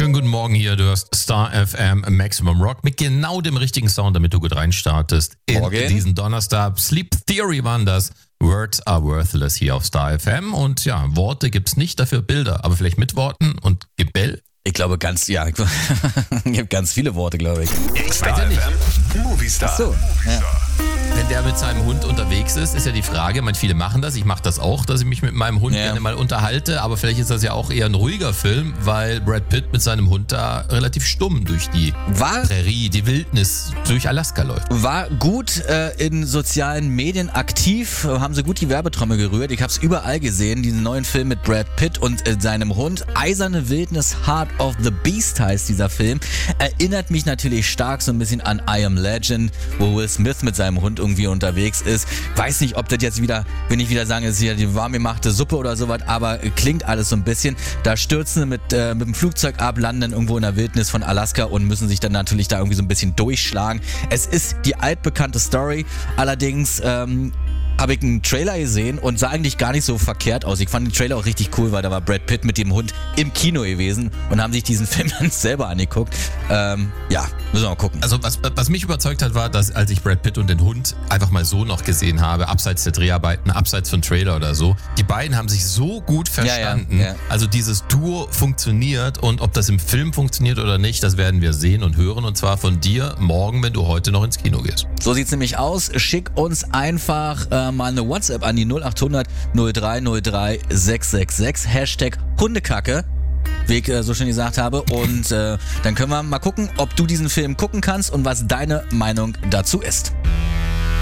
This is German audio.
Schönen guten Morgen hier, du hörst Star FM Maximum Rock mit genau dem richtigen Sound, damit du gut reinstartest in diesen Donnerstag. Sleep Theory waren das. Words are worthless hier auf Star FM und ja, Worte gibt's nicht, dafür Bilder, aber vielleicht mit Worten und Gebell. Ich glaube es gibt ganz viele Worte, glaube ich. Star FM Movie Star. Ach so, ja. Wenn der mit seinem Hund unterwegs ist ja die Frage, ich meine, viele machen das, ich mache das auch, dass ich mich mit meinem Hund gerne mal unterhalte, aber vielleicht ist das ja auch eher ein ruhiger Film, weil Brad Pitt mit seinem Hund da relativ stumm durch die Prärie, die Wildnis, durch Alaska läuft. War gut in sozialen Medien aktiv, haben sie gut die Werbetrommel gerührt. Ich habe es überall gesehen, diesen neuen Film mit Brad Pitt und seinem Hund. Eiserne Wildnis, Heart of the Beast heißt dieser Film. Erinnert mich natürlich stark so ein bisschen an I Am Legend, wo Will Smith mit seinem Hund irgendwie unterwegs ist. Weiß nicht, ob das jetzt wieder, wenn ich wieder sage, es ist hier die warm gemachte Suppe oder sowas, aber klingt alles so ein bisschen. Da stürzen sie mit dem Flugzeug ab, landen dann irgendwo in der Wildnis von Alaska und müssen sich dann natürlich da irgendwie so ein bisschen durchschlagen. Es ist die altbekannte Story, allerdings habe ich einen Trailer gesehen und sah eigentlich gar nicht so verkehrt aus. Ich fand den Trailer auch richtig cool, weil da war Brad Pitt mit dem Hund im Kino gewesen und haben sich diesen Film dann selber angeguckt. Müssen wir mal gucken. Also was mich überzeugt hat, war, dass als ich Brad Pitt und den Hund einfach mal so noch gesehen habe, abseits der Dreharbeiten, abseits von Trailer oder so, die beiden haben sich so gut verstanden. Ja. Also dieses Duo funktioniert und ob das im Film funktioniert oder nicht, das werden wir sehen und hören und zwar von dir morgen, wenn du heute noch ins Kino gehst. So sieht's nämlich aus. Schick uns einfach mal eine WhatsApp an die 0800 0303 666 Hashtag Hundekacke, wie ich so schön gesagt habe. Und dann können wir mal gucken, ob du diesen Film gucken kannst und was deine Meinung dazu ist.